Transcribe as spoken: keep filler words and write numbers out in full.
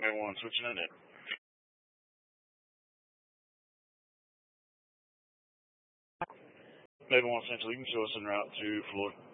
Maybe one switching in it. Maybe one Central, you can show us en route to Florida.